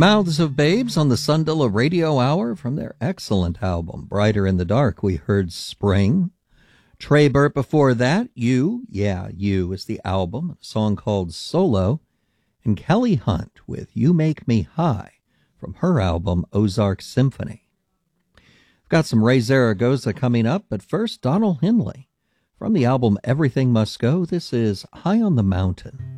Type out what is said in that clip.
Mouths of Babes on the Sundilla Radio Hour from their excellent album, Brighter in the Dark. We heard Spring. Trey Burt before that, You, Yeah, You is the album, a song called Solo. And Kelly Hunt with You Make Me High from her album, Ozark Symphony. I've got some Ray Zaragoza coming up, but first, Donald Henley. From the album Everything Must Go, this is High on the Mountain.